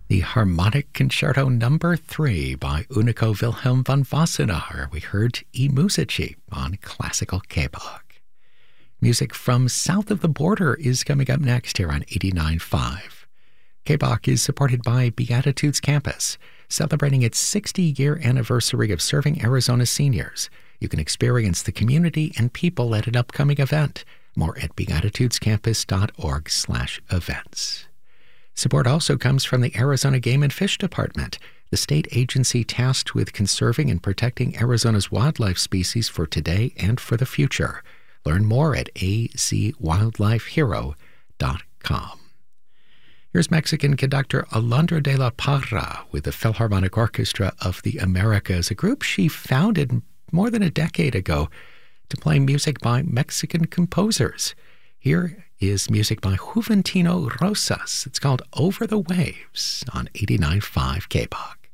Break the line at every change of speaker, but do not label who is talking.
The Harmonic Concerto Number 3 by Unico Wilhelm von Wassenaar. We heard I Musici on Classical K-Bach. Music from south of the border is coming up next here on 89.5. K-Bach is supported by Beatitudes Campus, celebrating its 60-year anniversary of serving Arizona seniors. You can experience the community and people at an upcoming event. More at beatitudescampus.org/events. Support also comes from the Arizona Game and Fish Department, the state agency tasked with conserving and protecting Arizona's wildlife species for today and for the future. Learn more at azwildlifehero.com. Here's Mexican conductor Alondra de la Parra with the Philharmonic Orchestra of the Americas, a group she founded more than a decade ago to play music by Mexican composers. Here is music by Juventino Rosas. It's called Over the Waves on 89.5 K-Bach.